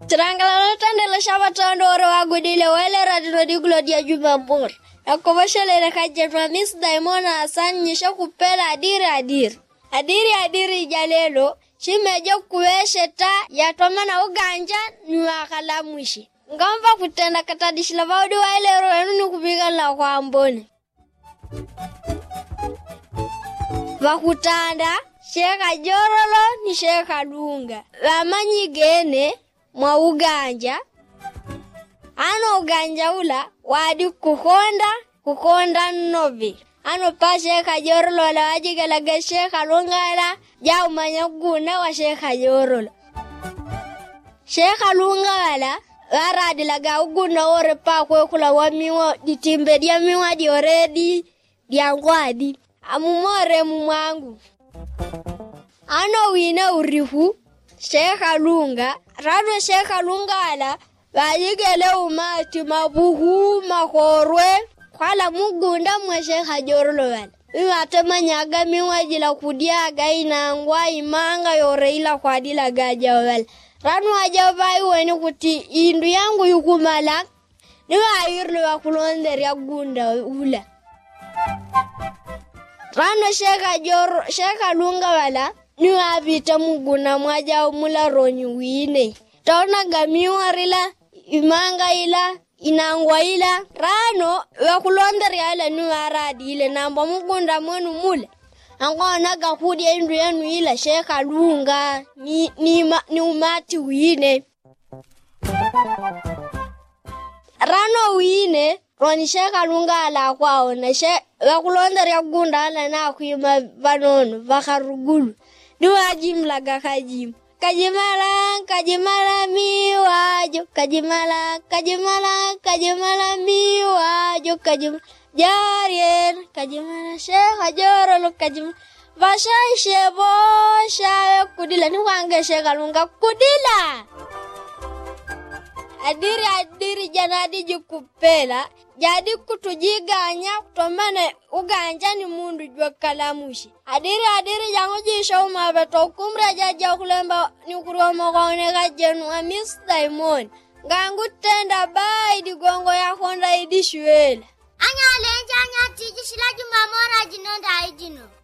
Trangala tandela shabatondo wagudile wele radino digulo dia jumambur. Akobashele na kajetwa Miss Diamond Hassan nyisha kupela adiri jalelo shimeje kuweshe ta yatoma na uganja niwakala mwishi ngamba kutenda katadishila baudi wale ro ni kubiga la kwa ambone vakutanda Sheka Jorolo ni Sheka Lunga lamanyi gene mwa uganja ano uganja ula wadi kukonda novi ano pa Sheka Jorolo la wajigalaga Sheka Lunga la jau manyaguna wa Sheka Jorolo Sheka Lunga wala waradi laga uguna ore pa kula wamiwa ditimbe dia miwa di oredi diangwadi amumore mumwangu ano wina urifu Sheka Lunga rado Sheka Lunga ala wajigele umati mabuhu makorwe kwala mugunda mwa Sheka Jorolo wala iwatema nyaga miwajila kudiaga inangwa imanga yoreila kwa dila gaja wala rano ajavai weni kuti indu yangu yukumala niwa ayirlu wakulonderi ya gunda ula rano Sheka Lunga wala niwa vita muguna mwaja umula ronyi wine taona gamiwa rila imanga ila inangwa ila rano wakulonderi ala niwa radi ile namba mugunda mwenu mula angona gakudi indu yenu ila Sheka Lunga ni umati wine rano wine roni Sheka Lunga ala kwao na wakulonderi ya gunda ala na kuima vanono vakarugulu niwa jimlaga kajimala miwajo kajimala miwajo Jarien kajimala Sheka Jorolo kajimala vashaishe bosha kudila ni wange Sheka Lunga kudila adiri janadi jukupela jadi kutujiganya kutomana uganja ni mundu jwa kalamushi adiri jango jisha umabeto kumra jaja kulemba ni kuruwa mokone gajenu wa Miss Diamond gangu tenda bai di gongo ya honda idishwela anya lenja anya tiji shila jumamora jinonda ijino